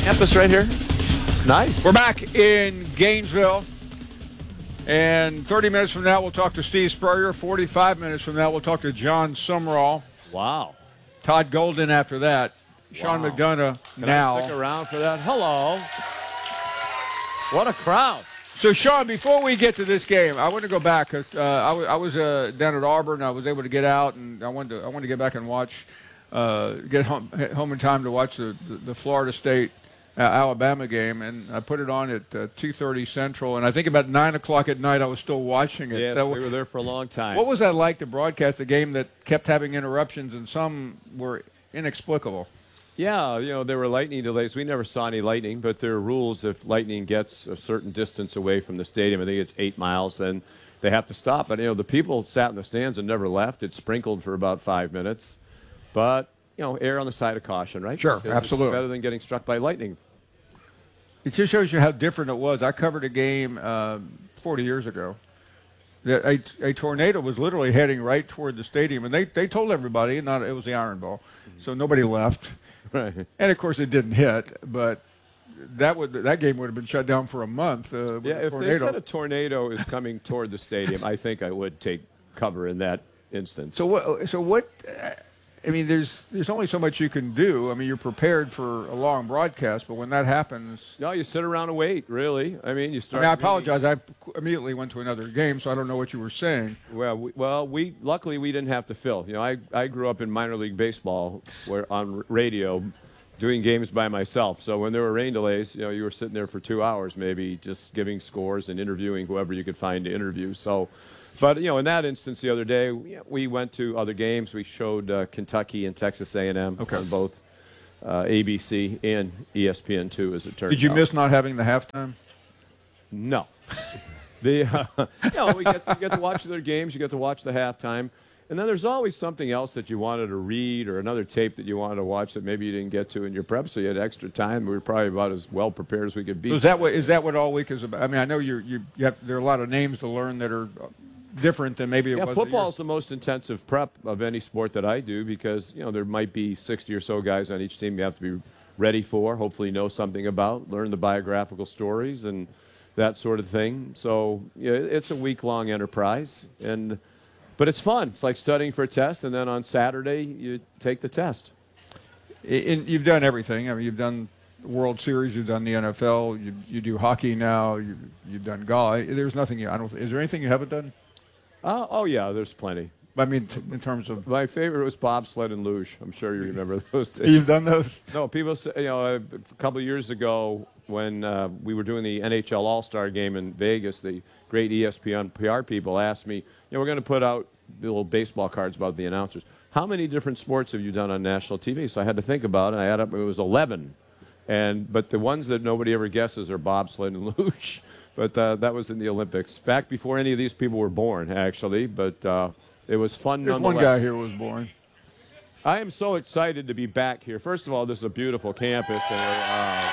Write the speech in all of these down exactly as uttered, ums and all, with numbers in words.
campus right here. Nice. We're back in Gainesville. And thirty minutes from now, we'll talk to Steve Spurrier. forty-five minutes from now, we'll talk to John Sumrall. Wow. Todd Golden after that. Sean Wow. McDonough Can now. I stick around for that? Hello. What a crowd. So, Sean, before we get to this game, I want to go back because uh, I, w- I was uh, down at Auburn. I was able to get out, and I wanted to, I wanted to get back and watch, uh, get home, home in time to watch the, the, the Florida State uh, Alabama game, and I put it on at uh, two thirty Central, and I think about nine o'clock at night I was still watching it. Yes, that, we were there for a long time. What was that like to broadcast a game that kept having interruptions, and some were inexplicable? Yeah, you know, there were lightning delays. We never saw any lightning, but there are rules. If lightning gets a certain distance away from the stadium, I think it's eight miles, then they have to stop. But, you know, the people sat in the stands and never left. It sprinkled for about five minutes. But, you know, err on the side of caution, right? Sure, Because absolutely. It's better than getting struck by lightning. It just shows you how different it was. I covered a game um, forty years ago. That a, a tornado was literally heading right toward the stadium, and they, they told everybody, not it was the Iron Bowl, so nobody left. Right. And of course, it didn't hit, but that would that game would have been shut down for a month. Uh, with Yeah, a if tornado. they said a tornado is coming toward the stadium, I think I would take cover in that instance. So what? So what? Uh, I mean, there's there's only so much you can do. I mean, you're prepared for a long broadcast, but when that happens, no, you sit around and wait. Really, I mean, you I start. mean, I meeting- apologize. I immediately went to another game, so I don't know what you were saying. Well, we, well, we luckily we didn't have to fill. You know, I I grew up in minor league baseball, where on r- radio, doing games by myself. So when there were rain delays, you know, you were sitting there for two hours, maybe just giving scores and interviewing whoever you could find to interview. So. But, you know, in that instance the other day, we, we went to other games. We showed uh, Kentucky and Texas A and M Okay. on both uh, A B C and E S P N two, as it turned out. Did you miss not having the halftime? No. the, uh, you know, we get, you get to watch their games. You get to watch the halftime. And then there's always something else that you wanted to read or another tape that you wanted to watch that maybe you didn't get to in your prep, so you had extra time. We were probably about as well prepared as we could be. So is that what is that what all week is about? I mean, I know you're, you you have there are a lot of names to learn that are different than maybe it Yeah, was. football is the most intensive prep of any sport that I do because, you know, there might be sixty or so guys on each team you have to be ready for, hopefully know something about, learn the biographical stories and that sort of thing. So, yeah, it's a week-long enterprise, and but it's fun. It's like studying for a test, and then on Saturday you take the test. And you've done everything. I mean, you've done the World Series, you've done the N F L, you you do hockey now, you you've done golf. There's nothing you I don't. Is there anything you haven't done? Uh, oh, yeah, there's plenty. I mean, t- in terms of My favorite was bobsled and luge. I'm sure you remember those days. you've done those. No, people say, you know, a couple of years ago when uh, we were doing the N H L All-Star game in Vegas, the great E S P N P R people asked me, you know, we're going to put out little baseball cards about the announcers. How many different sports have you done on national T V? So I had to think about it, and I added up, it was eleven. And But the ones that nobody ever guesses are bobsled and luge. But uh, that was in the Olympics, back before any of these people were born, actually. But uh, it was fun There's nonetheless. one guy here who was born. I am so excited to be back here. First of all, this is a beautiful campus. And, uh,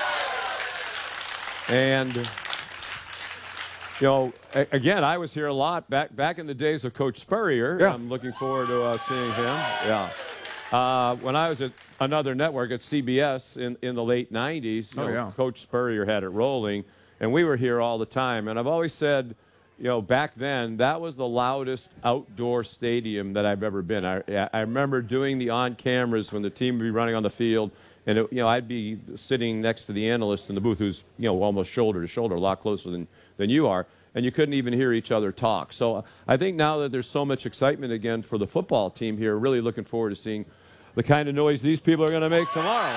and you know, a- again, I was here a lot back back in the days of Coach Spurrier. Yeah. I'm looking forward to uh, seeing him. Yeah. Uh, when I was at another network at C B S in, in the late nineties, you Oh, know, yeah. Coach Spurrier had it rolling, and we were here all the time. And I've always said, you know, back then, that was the loudest outdoor stadium that I've ever been. I, I remember doing the on-cameras when the team would be running on the field, and, it, you know, I'd be sitting next to the analyst in the booth who's, you know, almost shoulder to shoulder, a lot closer than, than you are, and you couldn't even hear each other talk. So I think now that there's so much excitement again for the football team here, really looking forward to seeing the kind of noise these people are going to make tomorrow.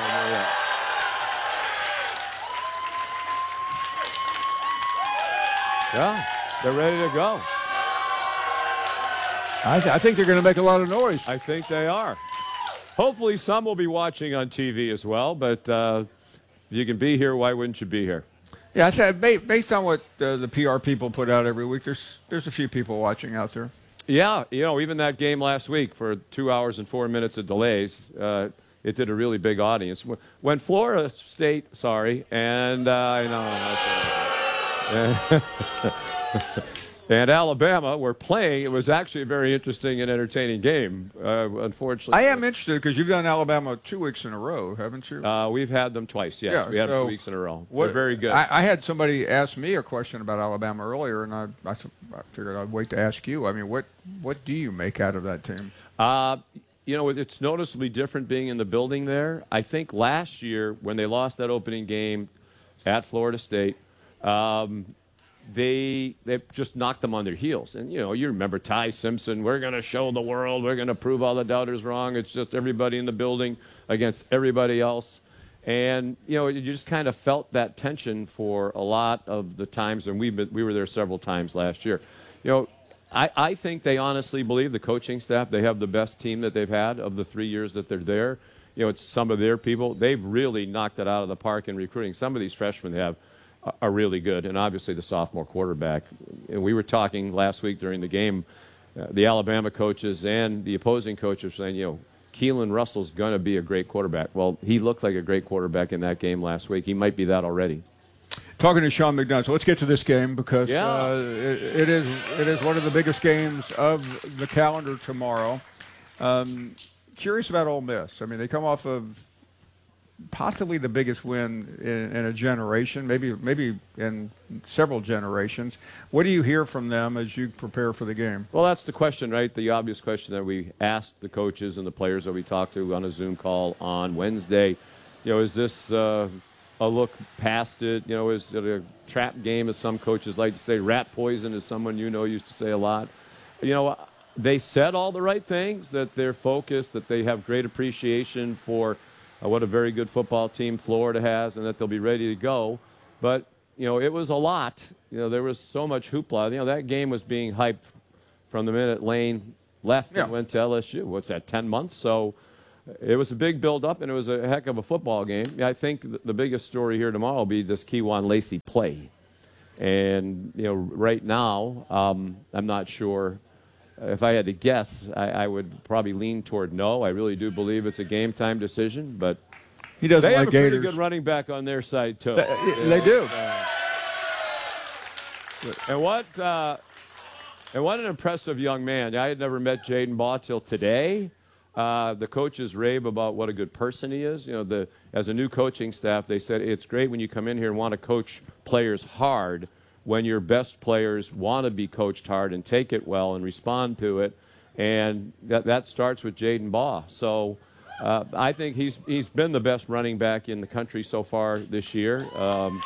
Yeah. They're ready to go. I, th- I think they're going to make a lot of noise. I think they are. Hopefully some will be watching on T V as well, but uh, if you can be here, why wouldn't you be here? Yeah, I said ba- based on what uh, the P R people put out every week, there's there's a few people watching out there. Yeah, you know, even that game last week for two hours and four minutes of delays, uh, it did a really big audience. When Florida State, sorry, and uh, I know. And Alabama were playing. It was actually a very interesting and entertaining game. Uh, unfortunately, I am interested because you've done Alabama two weeks in a row, haven't you? Uh, we've had them twice. Yes, yeah, we had so them two weeks in a row. What, They're very good. I, I had somebody ask me a question about Alabama earlier, and I, I, I figured I'd wait to ask you. I mean, what what do you make out of that team? Uh, you know, it's noticeably different being in the building there. I think last year when they lost that opening game at Florida State. Um, They they just knocked them on their heels. And, you know, you remember Ty Simpson, we're going to show the world, we're going to prove all the doubters wrong. It's just everybody in the building against everybody else. And, you know, you just kind of felt that tension for a lot of the times, and we've been, we were there several times last year. You know, I, I think they honestly believe, the coaching staff, they have the best team that they've had of the three years that they're there. You know, it's some of their people. They've really knocked it out of the park in recruiting. Some of these freshmen have are really good, and obviously the sophomore quarterback. And we were talking last week during the game, uh, the Alabama coaches and the opposing coaches were saying, you know, Keelan Russell's going to be a great quarterback. Well, he looked like a great quarterback in that game last week. He might be that already. Talking to Sean McDonough, so let's get to this game because yeah. uh, it, it is it is one of the biggest games of the calendar tomorrow. Um, curious about Ole Miss. I mean, they come off of possibly the biggest win in, in a generation, maybe maybe in several generations. What do you hear from them as you prepare for the game? Well, that's the question, right? The obvious question that we asked the coaches and the players that we talked to on a Zoom call on Wednesday. You know, is this uh, a look past it? You know, is it a trap game, as some coaches like to say? Rat poison, as someone you know used to say a lot. You know, they said all the right things, that they're focused, that they have great appreciation for Uh, what a very good football team Florida has, and that they'll be ready to go. But, you know, it was a lot. You know, there was so much hoopla. You know, that game was being hyped from the minute Lane left yeah. and went to L S U. What's that, ten months? So it was a big build-up, and it was a heck of a football game. I think the biggest story here tomorrow will be, does Kewan Lacey play? And, you know, right now, um, I'm not sure. If I had to guess, I, I would probably lean toward no. I really do believe it's a game-time decision, but he doesn't they like have a pretty Gators. good running back on their side too. They, they do. Uh, and what uh, and what an impressive young man. I had never met Jaden Baugh till today. Uh, the coaches rave about what a good person he is. You know, the as a new coaching staff, they said it's great when you come in here and want to coach players hard, when your best players want to be coached hard and take it well and respond to it. And that, that starts with Jaden Baugh. So uh, I think he's he's been the best running back in the country so far this year. Um,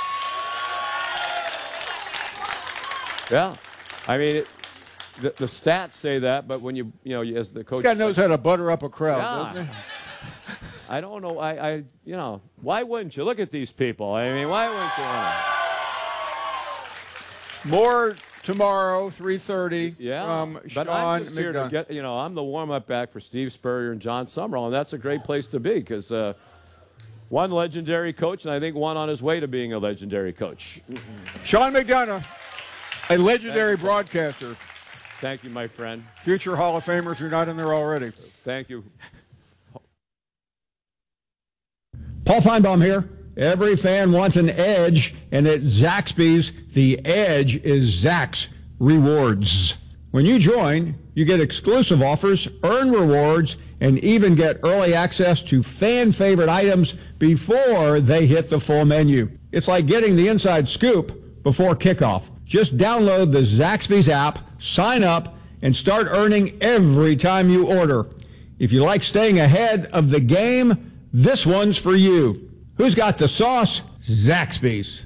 yeah. I mean, it, the, the stats say that, but when you, you know, as the coach... This guy knows how to butter up a crowd, yeah. doesn't he? I don't know. I, I, you know, why wouldn't you? Look at these people. I mean, why wouldn't you want to... More tomorrow, three thirty. Yeah, from but Sean I'm just here to McDonough. get, you know, I'm the warm-up back for Steve Spurrier and John Summerall, and that's a great place to be because uh, one legendary coach, and I think one on his way to being a legendary coach. Sean McDonough, a legendary broadcaster. Thank you, my friend. Future Hall of Famer if you're not in there already. Thank you. Paul Feinbaum here. Every fan wants an edge, and at Zaxby's, the edge is Zax Rewards. When you join, you get exclusive offers, earn rewards, and even get early access to fan-favorite items before they hit the full menu. It's like getting the inside scoop before kickoff. Just download the Zaxby's app, sign up, and start earning every time you order. If you like staying ahead of the game, this one's for you. Who's got the sauce? Zaxby's.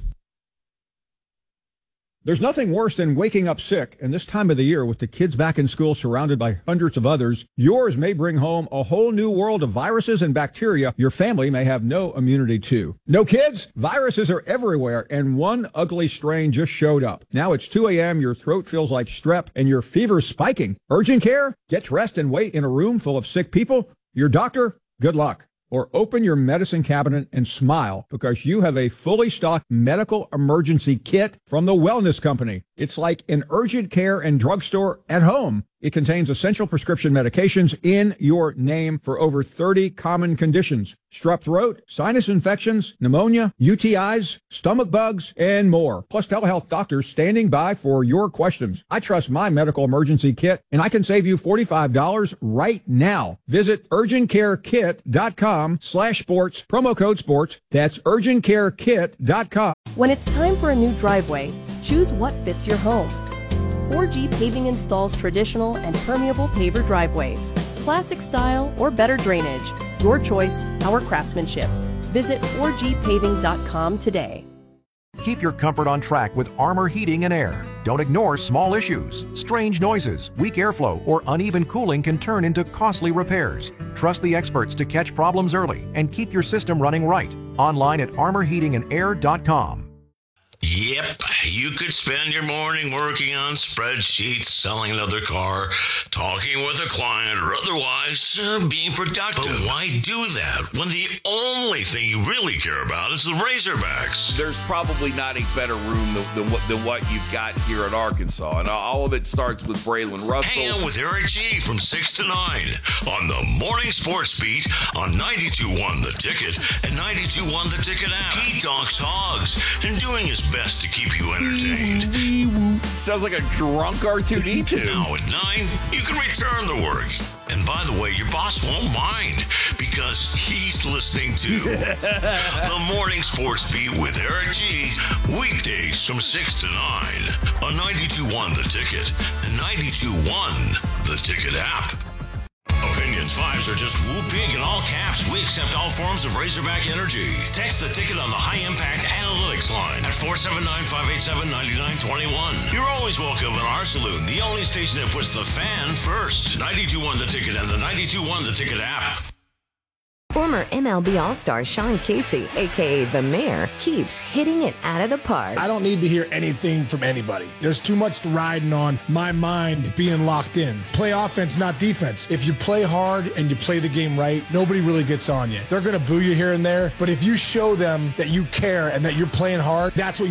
There's nothing worse than waking up sick, and this time of the year with the kids back in school surrounded by hundreds of others, yours may bring home a whole new world of viruses and bacteria your family may have no immunity to. No kids? Viruses are everywhere, and one ugly strain just showed up. Now it's two a.m., your throat feels like strep, and your fever's spiking. Urgent care? Get dressed and wait in a room full of sick people? Your doctor? Good luck. Or open your medicine cabinet and smile because you have a fully stocked medical emergency kit from the Wellness Company. It's like an urgent care and drugstore at home. It contains essential prescription medications in your name for over thirty common conditions. Strep throat, sinus infections, pneumonia, U T Is, stomach bugs, and more. Plus telehealth doctors standing by for your questions. I trust my medical emergency kit, and I can save you forty-five dollars right now. Visit urgentcarekit.com slash sports, promo code sports. That's urgentcarekit dot com. When it's time for a new driveway, choose what fits your home. four G Paving installs traditional and permeable paver driveways, classic style or better drainage. Your choice, our craftsmanship. Visit four G paving dot com today. Keep your comfort on track with Armor Heating and Air. Don't ignore small issues. Strange noises, weak airflow, or uneven cooling can turn into costly repairs. Trust the experts to catch problems early and keep your system running right. Online at armor heating and air dot com. Yep, you could spend your morning working on spreadsheets, selling another car, talking with a client, or otherwise uh, being productive. But why do that when the only thing you really care about is the Razorbacks? There's probably not a better room than, than, what, than what you've got here at Arkansas, and all of it starts with Braylon Russell. Hang out with Eric G from six to nine on the Morning Sports Beat on ninety-two point one The Ticket and ninety-two point one The Ticket app. He talks hogs and doing his best to keep you entertained. Sounds like a drunk R two D two. Now at nine, you can return to work. And by the way, your boss won't mind because he's listening to the Morning Sports Beat with Eric G. Weekdays from six to nine on ninety-two point one The Ticket and ninety-two point one The Ticket app. Opinions fives are just woo big in all caps. We accept all forms of Razorback energy. Text the ticket on the high impact analytics line at four seven nine, five eight seven, nine nine two one. You're always welcome in our saloon, the only station that puts the fan first. ninety-two point one The Ticket and the ninety-two point one The Ticket app. Former M L B All-Star Sean Casey, a k a. The Mayor, keeps hitting it out of the park. I don't need to hear anything from anybody. There's too much riding on my mind being locked in. Play offense, not defense. If you play hard and you play the game right, nobody really gets on you. They're going to boo you here and there, but if you show them that you care and that you're playing hard, that's what you